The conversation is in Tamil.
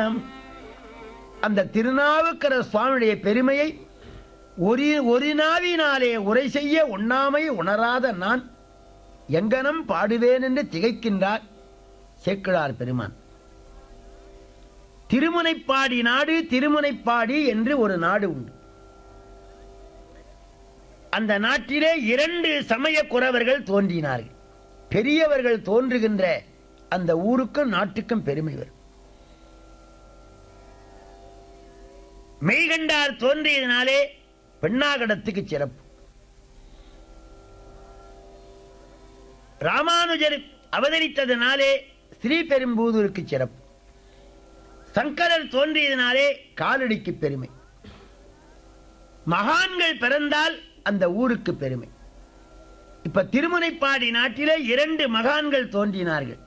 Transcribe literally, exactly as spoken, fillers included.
அந்த திருநாவுக்கர சுவாமியுடைய பெருமையை ஒரு ஒரு நாவினாலே உரை செய்ய உண்ணாமை உணராத நான் எங்கனம் பாடுவேன் என்று திகைக்கின்றார் சேக்கிழார் பெருமான். திருமுனைப்பாடி நாடு, திருமுனைப்பாடி என்று ஒரு நாடு உண்டு. அந்த நாட்டிலே இரண்டு சமய குறவர்கள் தோன்றினார்கள். பெரியவர்கள் தோன்றுகின்ற அந்த ஊருக்கும் நாட்டுக்கும் பெருமை வரும். மெய்கண்டார் தோன்றியதினாலே பெண்ணாகடத்துக்கு சிறப்பு. ராமானுஜர் அவதரித்ததினாலே ஸ்ரீபெரும்புதூருக்கு சிறப்பு. சங்கரர் தோன்றியதினாலே காலடிக்கு பெருமை. மகான்கள் பிறந்தால் அந்த ஊருக்கு பெருமை. இப்ப திருமுனைப்பாடி நாட்டிலே இரண்டு மகான்கள் தோன்றினார்கள்.